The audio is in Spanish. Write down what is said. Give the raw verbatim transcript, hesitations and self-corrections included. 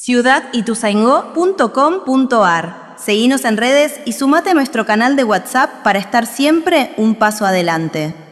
ciudad ituzaingó punto com punto ar. Seguinos en redes y sumate a nuestro canal de WhatsApp para estar siempre un paso adelante.